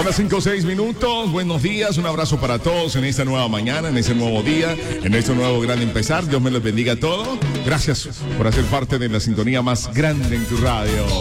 Son las 5:06. Buenos días, un abrazo para todos en esta nueva mañana, en este nuevo día, en este nuevo gran empezar. Dios me los bendiga a todos. Gracias por hacer parte de la sintonía más grande en tu radio.